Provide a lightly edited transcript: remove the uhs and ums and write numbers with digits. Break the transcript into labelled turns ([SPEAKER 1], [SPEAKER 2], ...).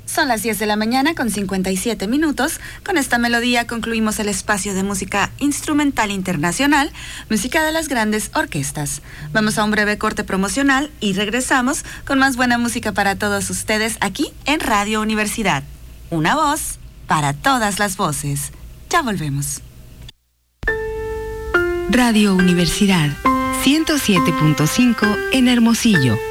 [SPEAKER 1] Son las 10 de la mañana con 57 minutos. Con esta melodía concluimos el espacio de música instrumental internacional, música de las grandes orquestas. Vamos a un breve corte promocional y regresamos con más buena música para todos ustedes aquí en Radio Universidad. Una voz para todas las voces. Ya volvemos.
[SPEAKER 2] Radio Universidad 107.5 en Hermosillo.